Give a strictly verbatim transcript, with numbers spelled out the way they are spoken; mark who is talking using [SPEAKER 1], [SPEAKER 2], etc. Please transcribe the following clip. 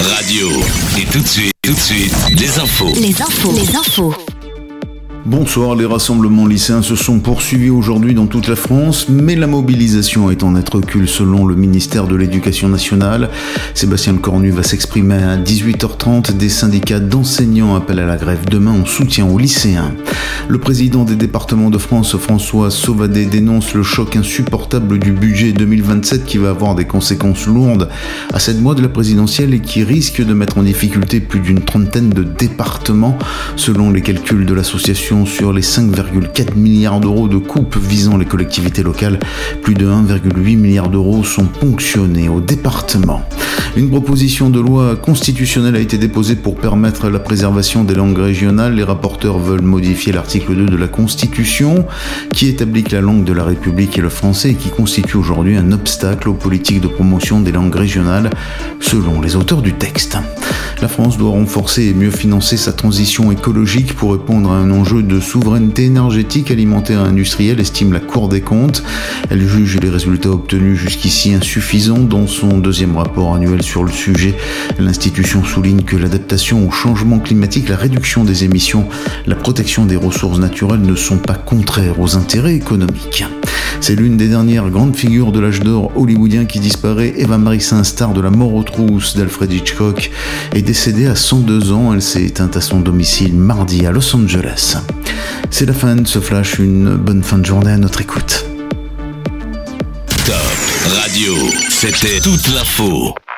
[SPEAKER 1] radio. Et tout de suite, tout de suite, les infos.
[SPEAKER 2] Les infos, les infos.
[SPEAKER 3] Bonsoir, les rassemblements lycéens se sont poursuivis aujourd'hui dans toute la France, mais la mobilisation est en net recul selon le ministère de l'Éducation nationale. Sébastien Lecornu va s'exprimer à dix-huit heures trente. Des syndicats d'enseignants appellent à la grève demain en soutien aux lycéens. Le président des départements de France, François Sauvadet, dénonce le choc insupportable du budget deux mille vingt-sept qui va avoir des conséquences lourdes à sept mois de la présidentielle et qui risque de mettre en difficulté plus d'une trentaine de départements. Selon les calculs de l'association, sur les cinq virgule quatre milliards d'euros de coupes visant les collectivités locales, plus de un virgule huit milliard d'euros sont ponctionnés au département. Une proposition de loi constitutionnelle a été déposée pour permettre la préservation des langues régionales. Les rapporteurs veulent modifier l'article deux de la Constitution qui établit que la langue de la République est le français et qui constitue aujourd'hui un obstacle aux politiques de promotion des langues régionales, selon les auteurs du texte. La France doit renforcer et mieux financer sa transition écologique pour répondre à un enjeu de souveraineté énergétique, alimentaire et industrielle, estime la Cour des comptes. Elle juge les résultats obtenus jusqu'ici insuffisants. Dans son deuxième rapport annuel sur le sujet, l'institution souligne que l'adaptation au changement climatique, la réduction des émissions, la protection des ressources naturelles ne sont pas contraires aux intérêts économiques. C'est l'une des dernières grandes figures de l'âge d'or hollywoodien qui disparaît. Eva Marisin, star de La mort aux trousses d'Alfred Hitchcock, est décédée à cent deux ans. Elle s'est éteinte à son domicile mardi à Los Angeles. C'est la fin de ce flash, une bonne fin de journée à notre écoute.
[SPEAKER 1] Top Radio, c'était toute l'info.